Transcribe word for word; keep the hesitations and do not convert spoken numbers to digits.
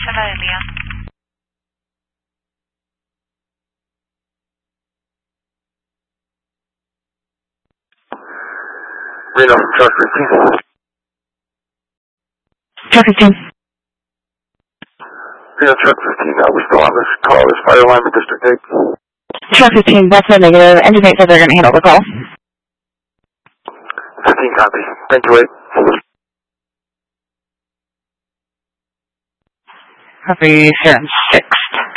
la de Leon. Reno from truck fifteen. Truck fifteen. Reno truck fifteen, uh, we're still on this call. This fire line with District eight. Truck fifteen, that's a negative. Engine eight said they're going to handle the call. fifteen copy. Thank you, eight. Copy, seven six.